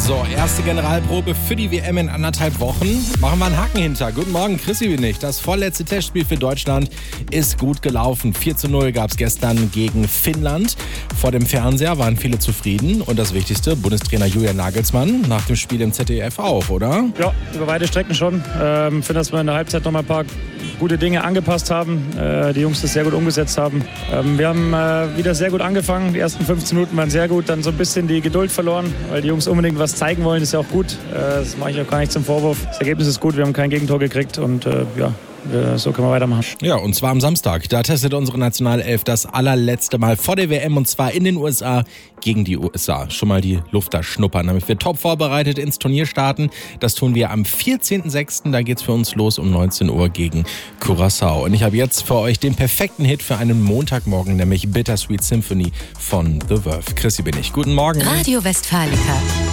So, erste Generalprobe für die WM in 1,5 Wochen. Machen wir einen Haken hinter. Guten Morgen, Chrissy bin ich. Das vorletzte Testspiel für Deutschland ist gut gelaufen. 4:0 gab es gestern gegen Finnland. Vor dem Fernseher waren viele zufrieden. Und das Wichtigste, Bundestrainer Julian Nagelsmann nach dem Spiel im ZDF auch, oder? Ja, über weite Strecken schon. Ich finde, dass wir in der Halbzeit noch mal ein paar gute Dinge angepasst haben. Die Jungs das sehr gut umgesetzt haben. Wir haben wieder sehr gut angefangen. Die ersten 15 Minuten waren sehr gut. Dann so ein bisschen die Geduld verloren, weil die Jungs unbedingt was zeigen wollen. Das ist ja auch gut. Das mache ich auch gar nicht zum Vorwurf. Das Ergebnis ist gut. Wir haben kein Gegentor gekriegt und so können wir weitermachen. Ja, und zwar am Samstag. Da testet unsere Nationalelf das allerletzte Mal vor der WM und zwar in den USA gegen die USA. Schon mal die Luft da schnuppern, damit wir top vorbereitet ins Turnier starten. Das tun wir am 14.06. Da geht's für uns los um 19 Uhr gegen Curaçao. Und ich habe jetzt für euch den perfekten Hit für einen Montagmorgen, nämlich Bittersweet Symphony von The Verve. Chrissy bin ich. Guten Morgen. Radio Westfalica.